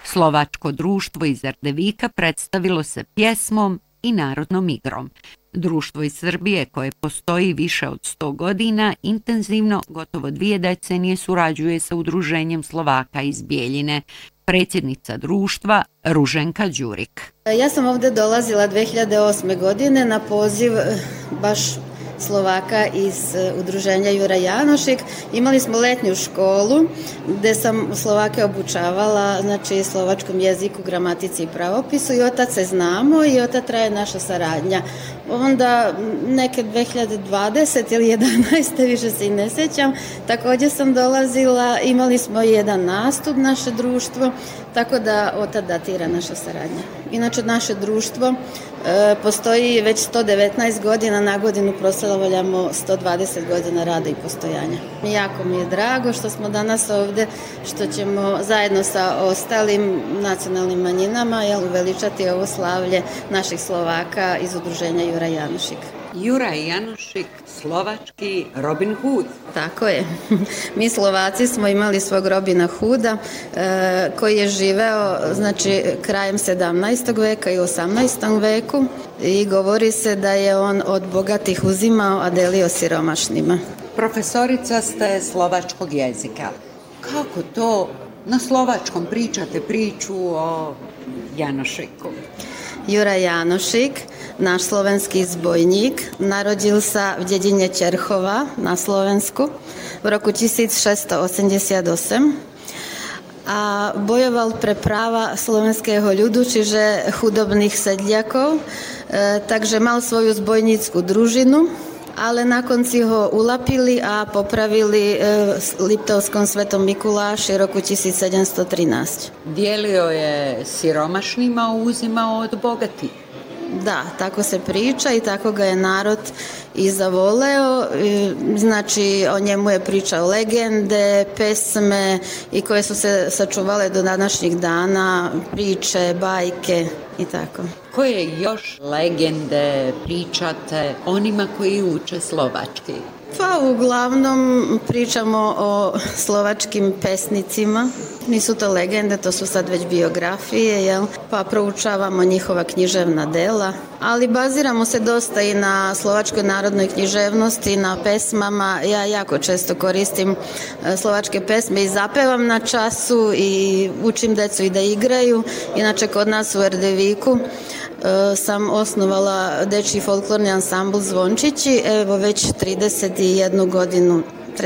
Slovačko društvo iz Erdevika predstavilo se pjesmom i narodnom igrom. Društvo iz Srbije, koje postoji više od 100 godina, intenzivno, gotovo 2 decenije, surađuje sa Udruženjem Slovaka iz Bijeljine. Predsjednica društva Ruženka Đurik. Ja sam ovdje dolazila 2008. godine na poziv baš Slovaka iz Udruženja Jura Janošik. Imali smo letnju školu gdje sam Slovake obučavala, znači slovačkom jeziku, gramatici i pravopisu, i od tad se znamo i od tad traje naša saradnja. Onda neke 2020 ili 2011. više se i ne sjećam, također sam dolazila, imali smo jedan nastup naše društvo, tako da od tad datira naša saradnja. Inače naše društvo postoji već 119 godina, na godinu proslavljamo 120 godina rada i postojanja. Jako mi je drago što smo danas ovdje, što ćemo zajedno sa ostalim nacionalnim manjinama uveličati ovo slavlje naših Slovaka iz Udruženja Jura Janošik. Jura Janošik, slovački Robin Hood. Tako je. Mi Slovaci smo imali svog Robina Hooda koji je živeo znači krajem 17. veka i 18. veku i govori se da je on od bogatih uzimao, a delio siromašnima. Profesorica ste slovačkog jezika. Kako to na slovačkom pričate priču o Janošiku? Jura Janošik, naš slovenski zbojnik, narodil sa v dedine Čerchova na Slovensku v roku 1688 a bojoval pre práva slovenského ľudu, čiže chudobných sedliakov, takže mal svoju zbojnícku družinu, ale na konci ho ulapili a popravili Liptovskom Svetom Mikuláši roku 1713. Dijelio je siromašnima, uzimao od bogatih. Da, tako se priča i tako ga je narod i zavoleo. Znači, o njemu je pričao legende, pesme i koje su se sačuvale do današnjih dana, priče, bajke i tako. Koje još legende pričate onima koji uče slovački? Pa uglavnom pričamo o slovačkim pesnicima. Nisu to legende, to su sad već biografije, jel? Pa proučavamo njihova književna dela, ali baziramo se dosta i na slovačkoj narodnoj književnosti, na pesmama. Ja jako često koristim slovačke pesme i zapevam na času i učim decu i da igraju. Inače, kod nas u Erdeviku sam osnovala dečji folklorni ansambl Zvončići, evo već 31 godinu,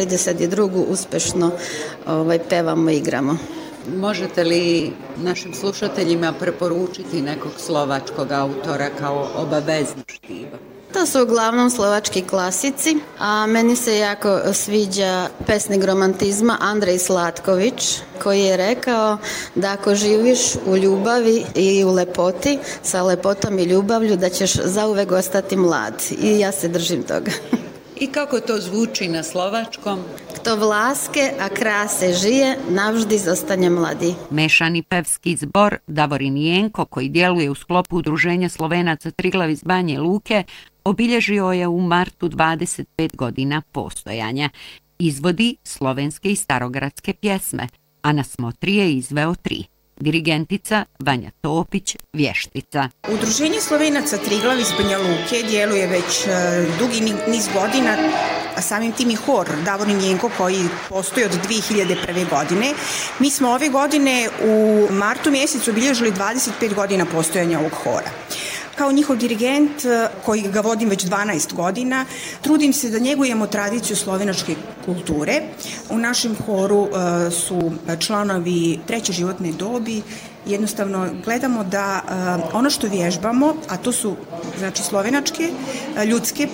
32 uspešno pevamo i igramo. Možete li našim slušateljima preporučiti nekog slovačkog autora kao obavezno štivo? To su uglavnom slovački klasici, a meni se jako sviđa pesnik romantizma Andrej Slatković, koji je rekao da ako živiš u ljubavi i u lepoti, sa lepotom i ljubavlju, da ćeš zauvek ostati mlad. I ja se držim toga. I kako to zvuči na slovačkom? Kto v láske a kráse žije, navždy zostane mladý. Mešani pevski zbor Davorin Jenko, koji djeluje u sklopu Udruženja Slovenaca Triglav iz Banje Luke, obilježio je u martu 25 godina postojanja. Izvodi slovenske i starogradske pjesme, a na smotri je izveo 3. Dirigentica Vanja Topić, vještica. Udruženje Slovenaca Triglav iz Banja Luke djeluje već dugi niz godina, a samim tim i hor Davorin Jenko koji postoji od 2001. godine. Mi smo ove godine u martu mjesecu obilježili 25 godina postojanja ovog hora. Kao njihov dirigent, koji ga vodim već 12 godina, trudim se da njegujemo tradiciju slovenačke kulture. U našem horu su članovi treće životne dobi. Jednostavno gledamo da ono što vježbamo, a to su znači slovenačke ljudske